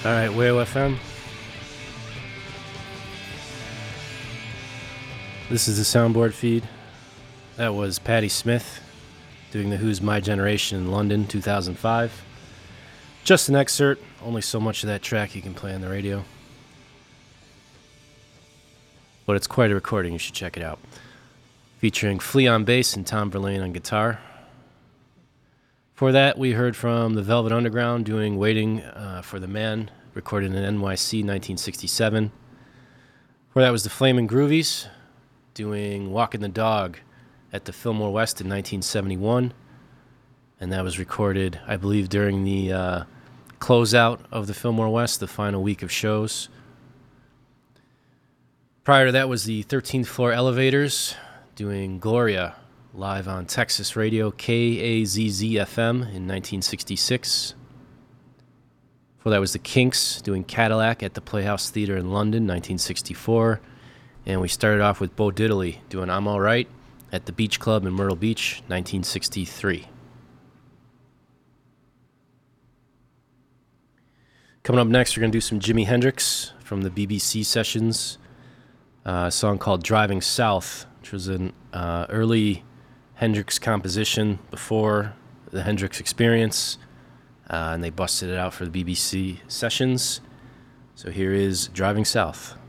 All right, Whale FM. This is the soundboard feed. That was Patti Smith doing the Who's My Generation in London, 2005. Just an excerpt, only so much of that track you can play on the radio. But it's quite a recording, you should check it out. Featuring Flea on bass and Tom Verlaine on guitar. For that, we heard from the Velvet Underground doing Waiting for the Man, recorded in NYC 1967. For that was the Flamin' Groovies doing Walkin' the Dog at the Fillmore West in 1971. And that was recorded, I believe, during the closeout of the Fillmore West, the final week of shows. Prior to that was the 13th Floor Elevators doing Gloria live on Texas radio KAZZ-FM in 1966. Before that was the Kinks doing Cadillac at the Playhouse Theatre in London, 1964. And we started off with Bo Diddley doing I'm All Right at the Beach Club in Myrtle Beach, 1963. Coming up next, we're going to do some Jimi Hendrix from the BBC sessions. A song called Driving South, which was an early Hendrix composition before the Hendrix Experience, and they busted it out for the BBC sessions. So here is Driving South.